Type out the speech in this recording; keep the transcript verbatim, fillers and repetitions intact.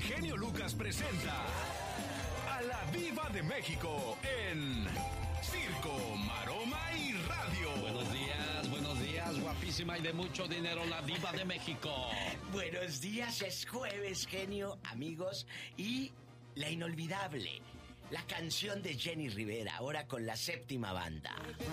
genio Lucas presenta a la Diva de México en Circo, Maroma y Radio. Buenos días, buenos días, guapísima y de mucho dinero, la Diva de México. Buenos días, es jueves, genio, amigos, y la inolvidable, la canción de Jenny Rivera, ahora con la séptima banda.